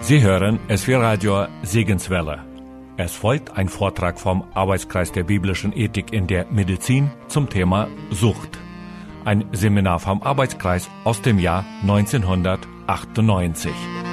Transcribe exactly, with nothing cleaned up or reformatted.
Sie hören S W Radio Segenswelle. Es folgt ein Vortrag vom Arbeitskreis der biblischen Ethik in der Medizin zum Thema Sucht. Ein Seminar vom Arbeitskreis aus dem Jahr neunzehnhundertachtundneunzig.